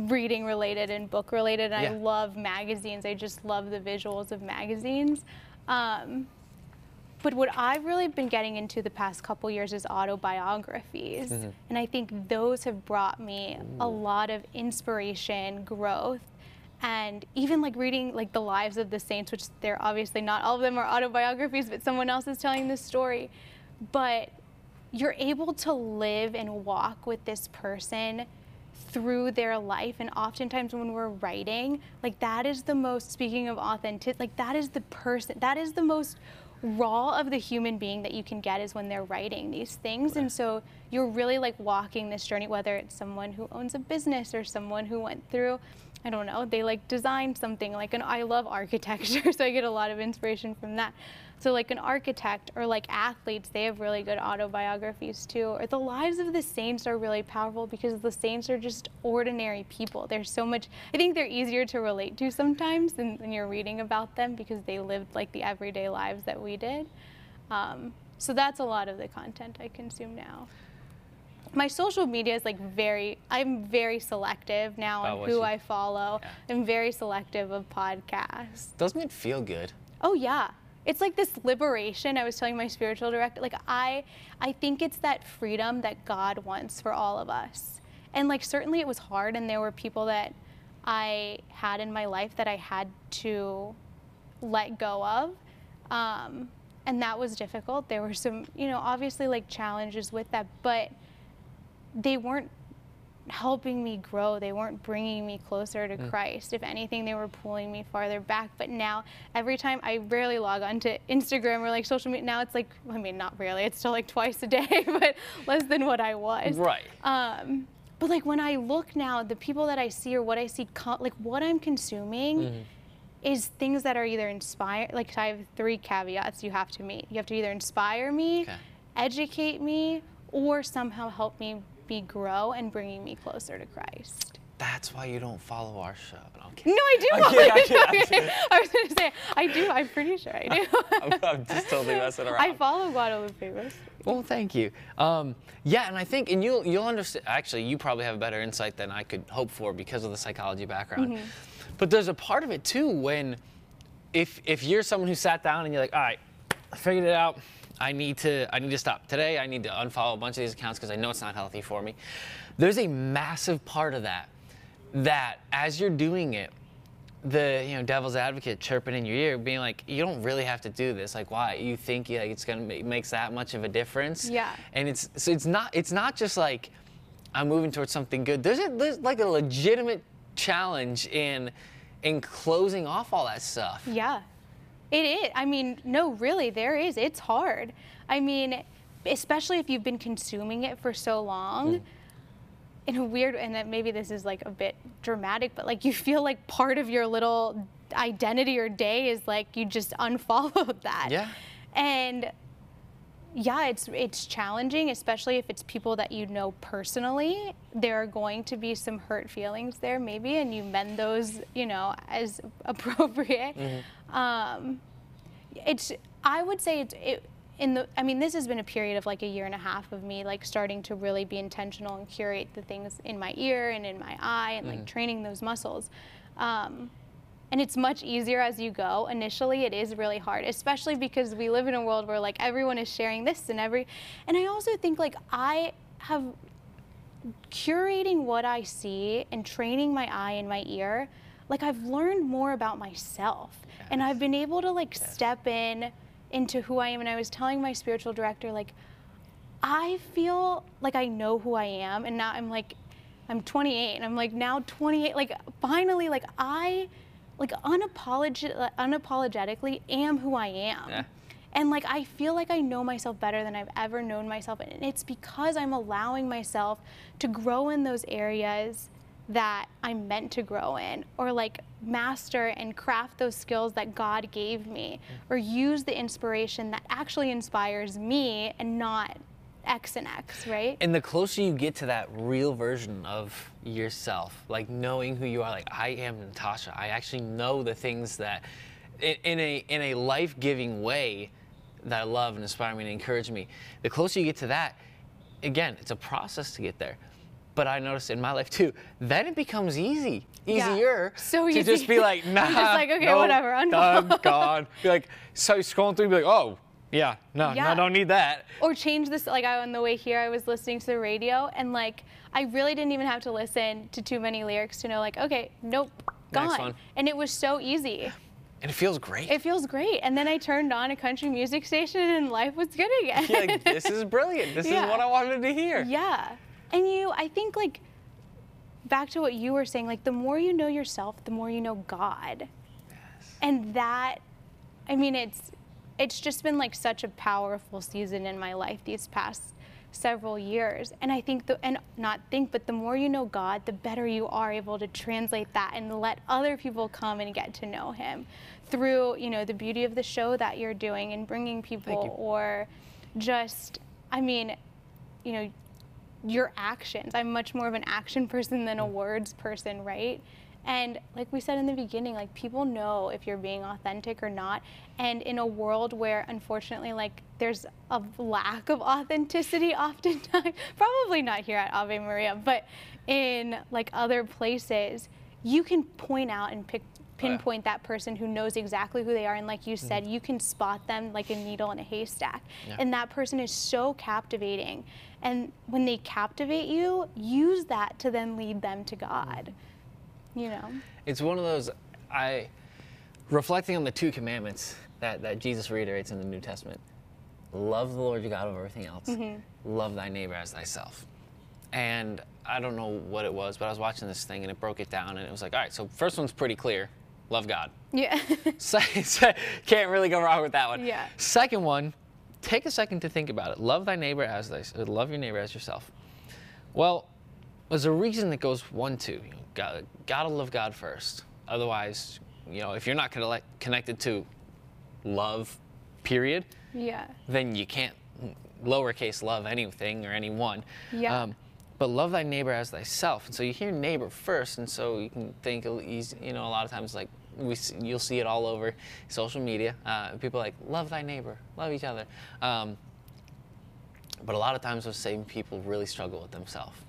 reading related and book related, and I love magazines. I just love the visuals of magazines. But what I've really been getting into the past couple years is autobiographies. And I think those have brought me a lot of inspiration, growth, and even like reading like the lives of the saints, which they're obviously not all of them are autobiographies, but someone else is telling this story. But you're able to live and walk with this person through their life, and oftentimes when we're writing, like that is the most, speaking of authentic, like that is the person, that is the most raw of the human being that you can get, is when they're writing these things. And so you're really like walking this journey, whether it's someone who owns a business or someone who went through, I don't know, they like designed something, like I love architecture, so I get a lot of inspiration from that. So like an architect or like athletes, they have really good autobiographies too. Or the lives of the saints are really powerful because the saints are just ordinary people. There's so much, I think they're easier to relate to sometimes than when you're reading about them, because they lived like the everyday lives that we did. So that's a lot of the content I consume now. My social media is like I'm very selective now on who I follow. I'm very selective of podcasts. Doesn't it feel good? Oh yeah. It's like this liberation. I was telling my spiritual director, like I think it's that freedom that God wants for all of us. And like certainly it was hard, and there were people that I had in my life that I had to let go of. And that was difficult. There were some, you know, obviously like challenges with that, but they weren't helping me grow. They weren't bringing me closer to Christ. If anything, they were pulling me farther back. But now, every time, I rarely log on to Instagram or like social media. Now it's like, I mean, not really. It's still like twice a day, but less than what I was. Right. But like when I look now, the people that I see or what I see, like what I'm consuming is things that are either inspire. Like I have 3 caveats you have to meet. You have to either inspire me, educate me, or somehow help me grow and bringing me closer to Christ. That's why you don't follow our show. No, I'm kidding. No, I do. I'm kidding. I was going to say, I do. I'm pretty sure I do. I'm just totally messing around. I follow Guadalupe Rose. Well, thank you. Yeah, and I think, and you'll understand, actually, you probably have a better insight than I could hope for because of the psychology background. But there's a part of it too when, if you're someone who sat down and you're like, all right, I figured it out. I need to stop. Today, I need to unfollow a bunch of these accounts because I know it's not healthy for me. There's a massive part of that as you're doing it, the devil's advocate chirping in your ear, being like, you don't really have to do this. Like, why? You think like it's gonna makes that much of a difference? Yeah. And it's not just like I'm moving towards something good. There's like a legitimate challenge in closing off all that stuff. Yeah. It is. I mean, no, really, there is. It's hard. I mean, especially if you've been consuming it for so long. In a weird, and that maybe this is like a bit dramatic, but like you feel like part of your little identity or day is like you just unfollowed that. Yeah. And yeah, it's challenging, especially if it's people that you know personally. There are going to be some hurt feelings there maybe, and you mend those, as appropriate. I would say this has been a period of like 1.5 years of me like starting to really be intentional and curate the things in my ear and in my eye and like training those muscles. And it's much easier as you go. Initially, it is really hard, especially because we live in a world where like everyone is sharing this and I also think like I have curating what I see and training my eye and my ear, like I've learned more about myself. And I've been able to like step into who I am. And I was telling my spiritual director, like, I feel like I know who I am. And now I'm 28 and I'm like now 28, like finally, like I like unapologetically am who I am. Yeah. And like I feel like I know myself better than I've ever known myself. And it's because I'm allowing myself to grow in those areas that I'm meant to grow in, or like master and craft those skills that God gave me, or use the inspiration that actually inspires me and not X and X, right? And the closer you get to that real version of yourself, like knowing who you are, like I am Natasha, I actually know the things that in a life-giving way that love and inspire me and encourage me. The closer you get to that, again, it's a process to get there. But I noticed in my life too, then it becomes easier So to easy. just be like, nah, Just like, okay, nope, whatever, unfollow. done, gone. Be like, so scrolling through, be like, oh, yeah, no, Yeah. I don't need that. Or change this, like on the way here, I was listening to the radio, and like, I really didn't even have to listen to too many lyrics to know, like, okay, nope, Next gone. one. And it was so easy. And it feels great. It feels great. And then I turned on a country music station, and life was good again. You're like, this is brilliant. This Yeah. is what I wanted to hear. Yeah. And I think, like, back to what you were saying, like, the more you know yourself, the more you know God. Yes. And that, I mean, it's just been like such a powerful season in my life these past several years. And I think, but the more you know God, the better you are able to translate that and let other people come and get to know him through, the beauty of the show that you're doing and bringing people, or just, I mean, your actions. I'm much more of an action person than a words person, right? And like we said in the beginning, like, people know if you're being authentic or not. And in a world where, unfortunately, like, there's a lack of authenticity oftentimes, probably not here at Ave Maria, but in like other places, you can point out and pinpoint that person who knows exactly who they are. And like you said, you can spot them like a needle in a haystack. Yeah. And that person is so captivating. And when they captivate you, use that to then lead them to God. It's one of those, reflecting on the 2 commandments that Jesus reiterates in the New Testament. Love the Lord your God over everything else. Love thy neighbor as thyself. And I don't know what it was, but I was watching this thing and it broke it down, and it was like, all right, so first one's pretty clear. Love God. Yeah. Can't really go wrong with that one. Yeah. Second one, take a second to think about it. Love your neighbor as yourself. Well, there's a reason that goes 1, 2. Gotta love God first. Otherwise, if you're not connected to love, period, then you can't lowercase love anything or anyone. Yeah. But love thy neighbor as thyself. And so you hear neighbor first, and so you can think, a lot of times, like, you'll see it all over social media. People like, love thy neighbor, love each other. But a lot of times those same people really struggle with themselves.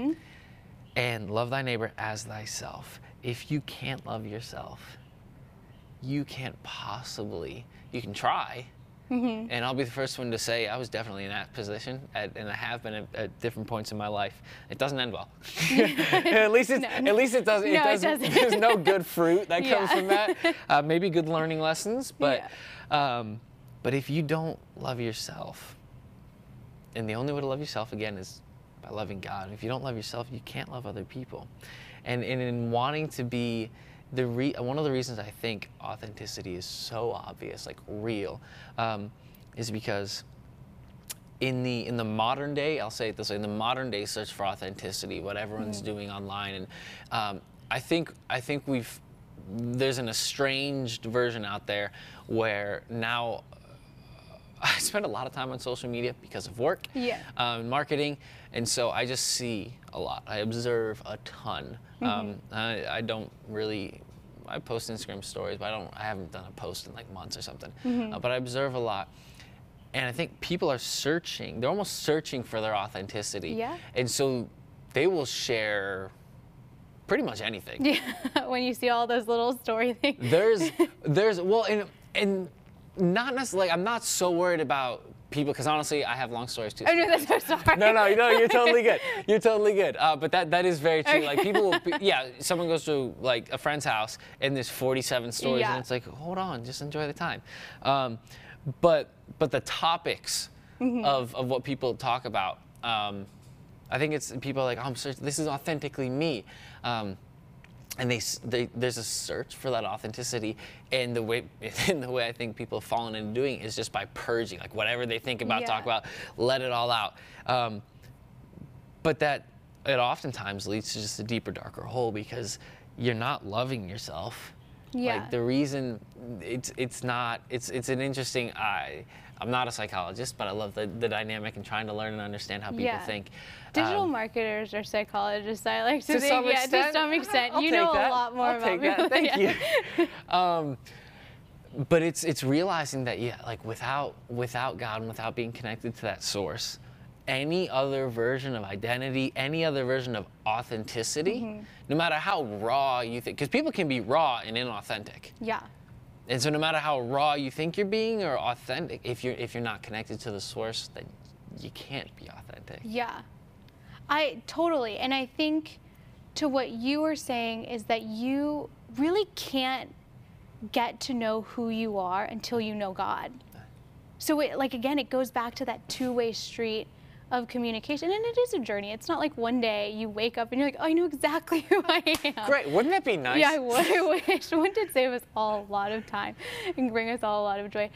And love thy neighbor as thyself. If you can't love yourself, you can't possibly, you can try. And I'll be the first one to say I was definitely in that position, and I have been at different points in my life. It doesn't end well. At least it doesn't. No, it doesn't. There's no good fruit that comes from that. Maybe good learning lessons, but if you don't love yourself, and the only way to love yourself again is by loving God. If you don't love yourself, you can't love other people. And in wanting to be one of the reasons I think authenticity is so obvious, like real, is because in the modern day, I'll say it this way, in the modern day search for authenticity, what everyone's doing online, and I think there's an estranged version out there where now I spend a lot of time on social media because of work, marketing, and so I just see a lot. I observe a ton. I don't really. I post Instagram stories, but I haven't done a post in like months or something. But I observe a lot, and I think people are searching. They're almost searching for their authenticity. Yeah. And so they will share pretty much anything. Yeah. When you see all those little story things. And not necessarily, I'm not so worried about people, because honestly, I have long stories too. Oh, no, that's so sorry. No, you're totally good. You're totally good. But that is very true. Like, people will, someone goes to like a friend's house and there's 47 stories, and it's like, hold on, just enjoy the time. But the topics of what people talk about, I think it's people are like, oh, I'm searching, this is authentically me. And there's a search for that authenticity, and the way I think people have fallen into doing it is just by purging, like whatever they think about, talk about, let it all out. But that it oftentimes leads to just a deeper, darker hole, because you're not loving yourself. Yeah. Like, the reason it's an interesting. I'm not a psychologist, but I love the dynamic and trying to learn and understand how people think. Digital marketers are psychologists, I like to think. Some extent? To some extent. I'll You take know that. a lot more I'll about take me. that. Thank you. But it's realizing that, like, without God and without being connected to that source, any other version of identity, any other version of authenticity, no matter how raw you think, because people can be raw and inauthentic. Yeah. And so no matter how raw you think you're being or authentic, if you're not connected to the source, then you can't be authentic. Yeah. I totally. And I think to what you were saying is that you really can't get to know who you are until you know God. So it, like, again, it goes back to that two-way street of communication, and it is a journey. It's not like one day you wake up and you're like, oh, I know exactly who I am. Great, wouldn't that be nice? Yeah, I would. I wish. Wouldn't it save us all a lot of time and bring us all a lot of joy?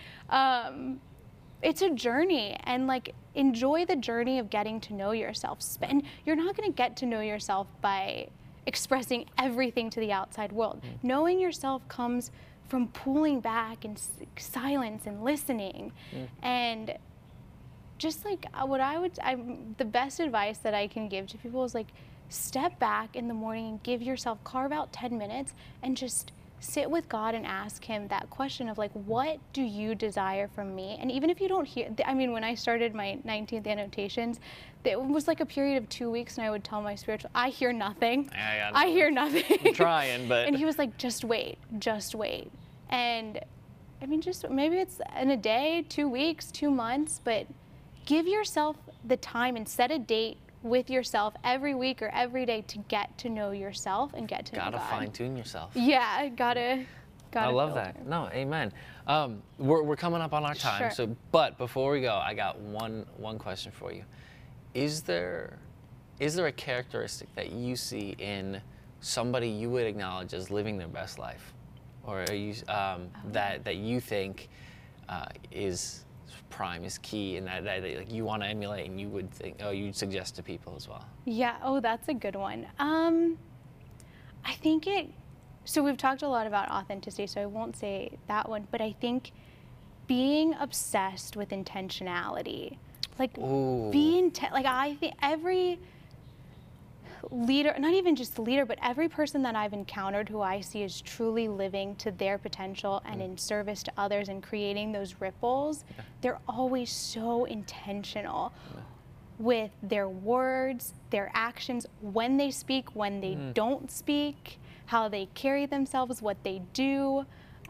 It's a journey, and like, enjoy the journey of getting to know yourself. And you're not going to get to know yourself by expressing everything to the outside world. Knowing yourself comes from pulling back and silence and listening. And just like the best advice that I can give to people is like, step back in the morning and give yourself, carve out 10 minutes and just sit with God and ask him that question of like, what do you desire from me? And even if you don't hear, I mean, when I started my 19th annotations, it was like a period of 2 weeks, and I would tell my spiritual, I hear nothing. I hear nothing. I'm trying, but. And he was like, just wait, just wait. And I mean, just maybe it's in a day, 2 weeks, 2 months, but give yourself the time and set a date with yourself every week or every day to get to know yourself and get to know God. Gotta fine tune yourself. Yeah, gotta. I love that. No, amen. We're coming up on our time. Sure. But before we go, I got one question for you. Is there a characteristic that you see in somebody you would acknowledge as living their best life, or are you that you think is prime, is key, and that like you want to emulate, and you would think, you'd suggest to people as well? Yeah. Oh, that's a good one. I think so we've talked a lot about authenticity, so I won't say that one, but I think being obsessed with intentionality, like like I think every leader, not even just the leader, but every person that I've encountered who I see is truly living to their potential and in service to others and creating those ripples, they're always so intentional with their words, their actions, when they speak, when they don't speak, how they carry themselves, what they do.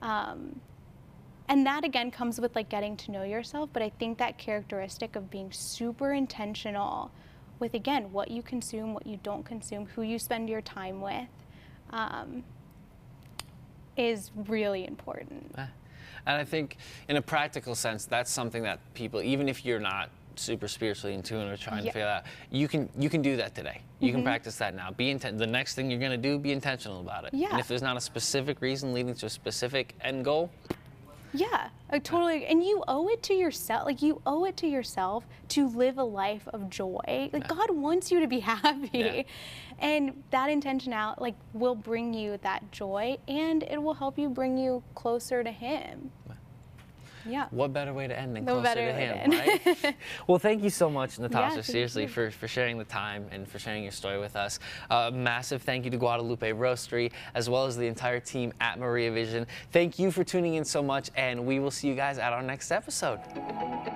And that again comes with like getting to know yourself, but I think that characteristic of being super intentional with, again, what you consume, what you don't consume, who you spend your time with, is really important. And I think in a practical sense, that's something that people, even if you're not super spiritually in tune or trying to figure out, you can do that today. You can practice that now. The next thing you're gonna do, be intentional about it. Yeah. And if there's not a specific reason leading to a specific end goal, yeah, I totally, and you owe it to yourself. Like, you owe it to yourself to live a life of joy. Like, God wants you to be happy, and that intentionality, like, will bring you that joy, and it will help you bring you closer to Him. Yeah. What better way to end than closer to Him, right? Well, thank you so much, Natasha, seriously, for sharing the time and for sharing your story with us. Massive thank you to Guadalupe Roastery, as well as the entire team at Maria Vision. Thank you for tuning in so much, and we will see you guys at our next episode.